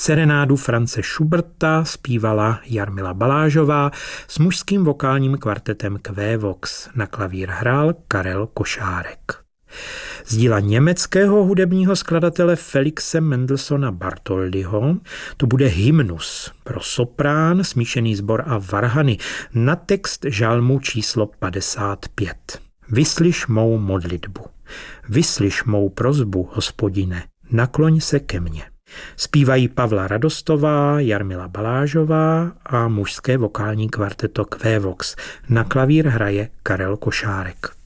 Serenádu Franze Schuberta zpívala Jarmila Balážová s mužským vokálním kvartetem Quevox. Na klavír hrál Karel Košárek. Z díla německého hudebního skladatele Felixe Mendelssohna Bartholdyho to bude hymnus pro soprán, smíšený sbor a varhany na text žalmu číslo 55. Vyslyš mou modlitbu, vyslyš mou prosbu, Hospodine, nakloň se ke mně. Zpívají Pavla Radostová, Jarmila Balážová a mužské vokální kvarteto Quevox. Na klavír hraje Karel Košárek.